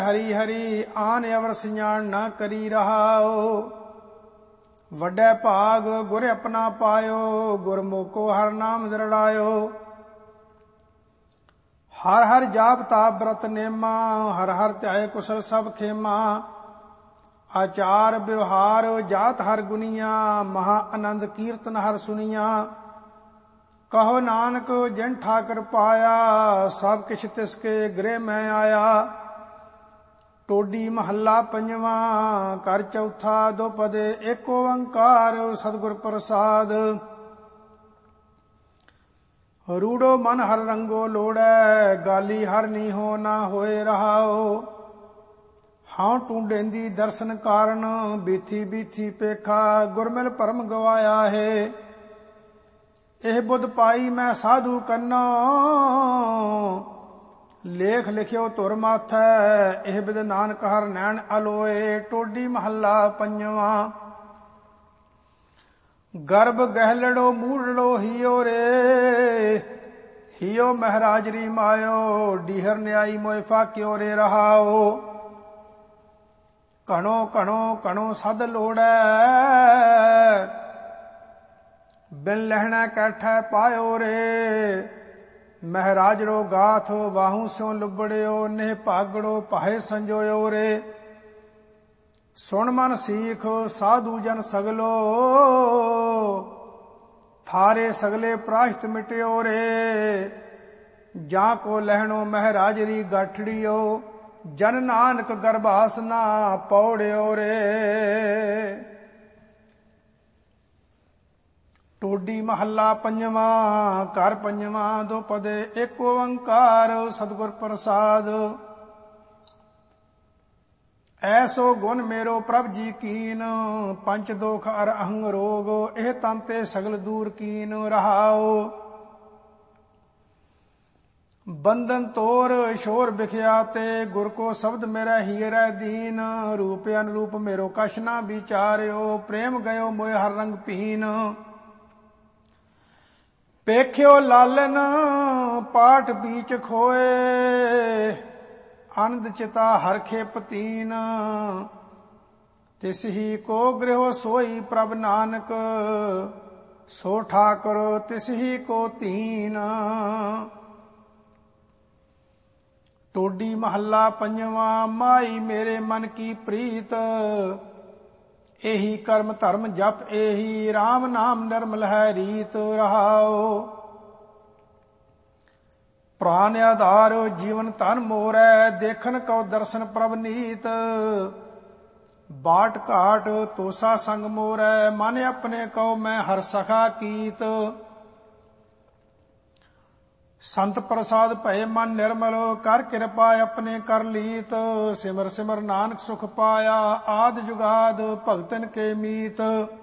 हरि हरि आन अवर सियाण न करी रहाओ। वड्डे भाग गुर अपना पायो, गुरमुखो हर नाम दृढ़ायो। हर हर जाप ताप व्रत नेमा, हर हर ध्याय कुशल सब खेमा। आचार व्यवहार जात हर गुनिया, महा आनंद कीर्तन हर सुनिया। कहो नानक जिन ठाकर पाया, सब किछ तिसके गृह में आया। टोडी महला पंजवा, कर चौथा दोपदे एक ओंकार, सतगुर प्रसाद। रूड़ो मन हर रंगो लोड़ै, गाली हर नीहो ना होए रहाओ। हाँ टूंडेंदी दर्शन कारण, बीथी बीथी पेखा, गुरमिल परम गवाया है। एह बुध पाई मैं साधु कन्नो, लेख लिखियो तुर माथै। एह बिद नानक हर नैन अलोए, टोडी महला पंजवा। गर्भ गहलड़ो मूड़ड़ो हियो रे, हियो महराजरी मायो। डीहर न्याई मोय फाक्यो रे रहाओ। कणो कणो कणो सद लोड़ै, बिन लहना कैठै पायो रे। महराज रो गाथ बाहू स्यों लुबड़ियो, नेह भागड़ो पाहे संजोयो रे। सुन मन सीख साधु जन सगलो, थारे सगले प्राश्त मिटियो रे। जाको लहणो महराजरी गाठड़ियो, जन नानक गर्भासना पौड़ियो रे। टोडी महला पंजवा, कर पंजवा दोपदे एक ओंकार, सतगुर प्रसाद। ऐसो गुण मेरो प्रभ जी कीन, पंच दोख अर अहंग रोग। एह तंते सगल दूर कीन रहाओ। बंधन तोर शोर बिख्याते, गुर को शब्द मेरा हीरै दीन। रूप अनुरूप मेरो कछ ना विचार्यो, प्रेम गयो मोय हर रंग पीन। पेख्यो लालन पाठ बीच खोए, आनंद चिता हरखे पतीन। तिस ही को गृह सोई प्रभ नानक, सो ठाकुर तिस ही को तीन। टोडी महला पंजवा, माई मेरे मन की प्रीत। एही कर्म धर्म जप एही, राम नाम निर्मल है रीत रहाओ। प्राण आधार जीवन धन मोरै, देखन को दर्शन प्रभ नीत। बाट घाट तोसा संग मोरै, मन अपने को मैं हर सखा कीत। संत प्रसाद भय मन निर्मल, कर कृपा अपने कर लीत। सिमर सिमर नानक सुख पाया, आद जुगाद भगतन के मीत।